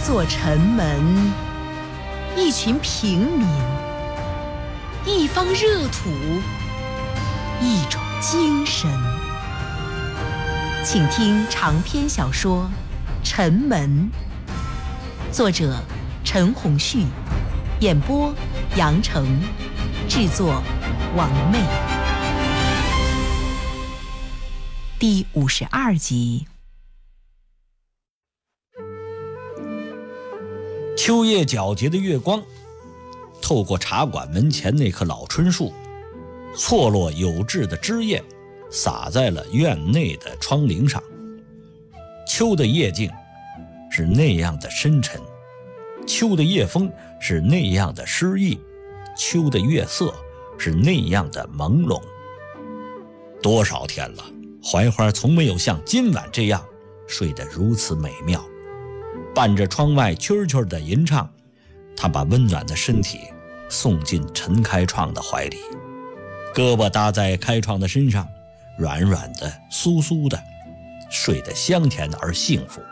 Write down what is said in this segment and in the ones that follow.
座城门，一群平民，一方热土，一种精神。请听长篇小说《城门》，作者陈鸿旭，演播杨成，制作王妹。第52集。 秋夜皎洁的月光透过茶馆门前那棵老椿树，错落有致的枝叶洒在了院内的窗棂上。秋的夜静是那样的深沉，秋的夜风是那样的诗意，秋的月色是那样的朦胧。多少天了，槐花从没有像今晚这样睡得如此美妙。伴着窗外蛐蛐的吟唱，他把温暖的身体送进陈开创的怀里，胳膊搭在开创的身上，软软的酥酥的，睡得香甜而幸福。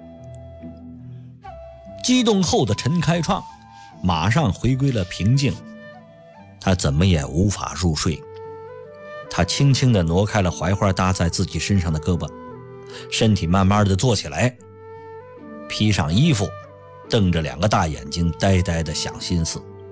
激动后的陈开创马上回归了平静，他怎么也无法入睡。他轻轻地挪开了槐花搭在自己身上的胳膊，身体慢慢地坐起来，披上衣服，瞪着两个大眼睛呆呆地想心思。